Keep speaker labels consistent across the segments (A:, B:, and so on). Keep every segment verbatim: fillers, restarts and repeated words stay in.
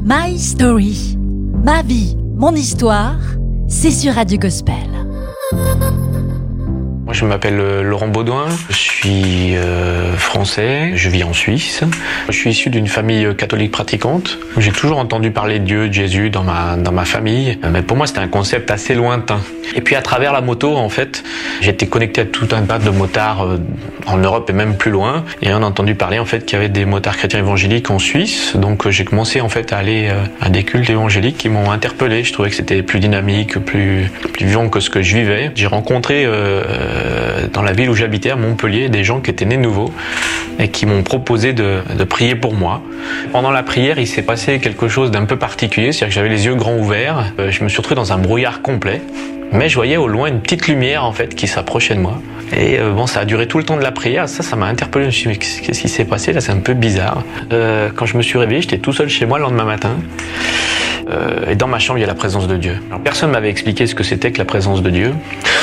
A: My Story, ma vie, mon histoire, c'est sur Radio Gospel.
B: Moi, je m'appelle Laurent Baudouin, je suis euh, français, je vis en Suisse. Je suis issu d'une famille catholique pratiquante. J'ai toujours entendu parler de Dieu, de Jésus dans ma, dans ma famille, mais pour moi c'était un concept assez lointain. Et puis à travers la moto, en fait, j'ai été connecté à tout un tas de motards euh, en Europe et même plus loin. Et on a entendu parler en fait qu'il y avait des motards chrétiens évangéliques en Suisse. Donc euh, j'ai commencé en fait à aller euh, à des cultes évangéliques qui m'ont interpellé. Je trouvais que c'était plus dynamique, plus, plus vivant que ce que je vivais. J'ai rencontré euh, dans la ville où j'habitais, à Montpellier, des gens qui étaient nés nouveaux et qui m'ont proposé de, de prier pour moi. Pendant la prière, il s'est passé quelque chose d'un peu particulier, c'est-à-dire que j'avais les yeux grands ouverts. Je me suis retrouvé dans un brouillard complet, mais je voyais au loin une petite lumière en fait qui s'approchait de moi. Et euh, bon, ça a duré tout le temps de la prière. Ça, ça m'a interpellé. Je me suis dit, mais qu'est-ce qui s'est passé là? C'est un peu bizarre. Euh, quand je me suis réveillé, j'étais tout seul chez moi le lendemain matin. Euh, et dans ma chambre, il y a la présence de Dieu. Alors, personne m'avait expliqué ce que c'était que la présence de Dieu.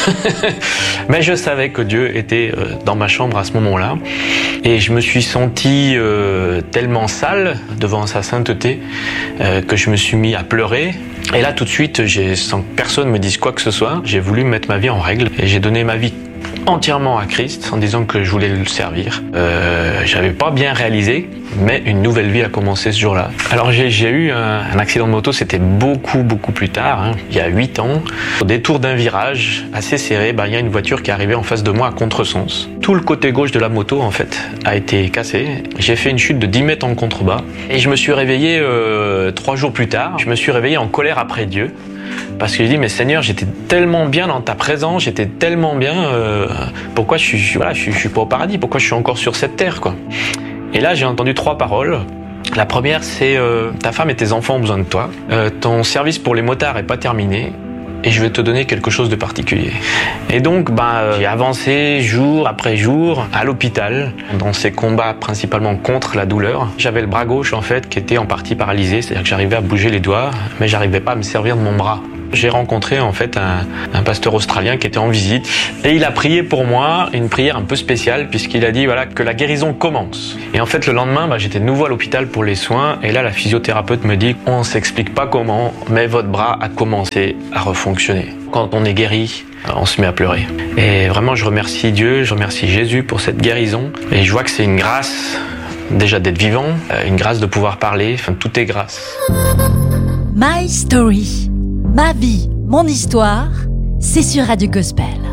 B: Mais je savais que Dieu était euh, dans ma chambre à ce moment-là. Et je me suis senti euh, tellement sale devant sa sainteté euh, que je me suis mis à pleurer. Et là, tout de suite, j'ai, sans que personne me dise quoi que ce soit, j'ai voulu mettre ma vie en règle. Et j'ai donné ma vie entièrement à Christ en disant que je voulais le servir. Euh, j'avais pas bien réalisé, mais une nouvelle vie a commencé ce jour-là. Alors j'ai, j'ai eu un, un accident de moto, c'était beaucoup beaucoup plus tard, hein, il y a huit ans. Au détour d'un virage assez serré, bah, il y a une voiture qui est arrivée en face de moi à contresens. Tout le côté gauche de la moto en fait a été cassé. J'ai fait une chute de dix mètres en contrebas et je me suis réveillé euh, trois jours plus tard. Je me suis réveillé en colère après Dieu. Parce que je dis, mais Seigneur, j'étais tellement bien dans ta présence, j'étais tellement bien, euh, pourquoi je suis, je, voilà, je, je suis pas au paradis, pourquoi je suis encore sur cette terre, quoi. Et là, j'ai entendu trois paroles. La première, c'est euh, ta femme et tes enfants ont besoin de toi, euh, ton service pour les motards est pas terminé, et je vais te donner quelque chose de particulier. Et donc, ben, j'ai avancé jour après jour à l'hôpital, dans ces combats principalement contre la douleur. J'avais le bras gauche, en fait, qui était en partie paralysé, c'est-à-dire que j'arrivais à bouger les doigts, mais j'arrivais pas à me servir de mon bras. J'ai rencontré, en fait, un, un pasteur australien qui était en visite, et il a prié pour moi, une prière un peu spéciale, puisqu'il a dit, voilà, que la guérison commence. Et en fait, le lendemain, ben, j'étais de nouveau à l'hôpital pour les soins, et là, la physiothérapeute me dit, on s'explique pas comment, mais votre bras a commencé à refonctionner. Quand on est guéri, on se met à pleurer. Et vraiment, je remercie Dieu, je remercie Jésus pour cette guérison. Et je vois que c'est une grâce, déjà d'être vivant, une grâce de pouvoir parler, enfin, tout est grâce.
A: My Story, ma vie, mon histoire, c'est sur Radio Gospel.